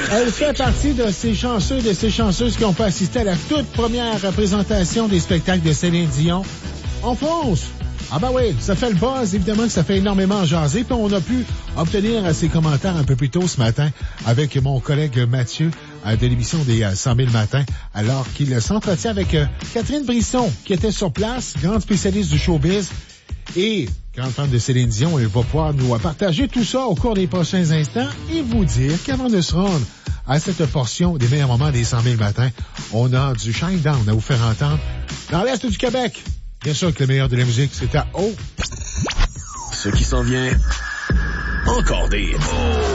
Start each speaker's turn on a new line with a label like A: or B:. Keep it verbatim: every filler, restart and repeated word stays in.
A: Elle fait partie de ces chanceux, de ces chanceuses qui ont pu assister à la toute première représentation des spectacles de Céline Dion. On fonce! Ah ben oui, ça fait le buzz, évidemment que ça fait énormément jaser, puis on a pu obtenir ses commentaires un peu plus tôt ce matin avec mon collègue Mathieu de l'émission des cent mille matins, alors qu'il s'entretient avec Catherine Brisson, qui était sur place, grande spécialiste du showbiz et grande fan de Céline Dion. Elle va pouvoir nous partager tout ça au cours des prochains instants et vous dire qu'avant de se rendre à cette portion des meilleurs moments des cent mille matins, on a du Shine Down à vous faire entendre dans l'Est du Québec. Bien sûr que le meilleur de la musique, c'est à O.
B: Ce qui s'en vient, encore des hits.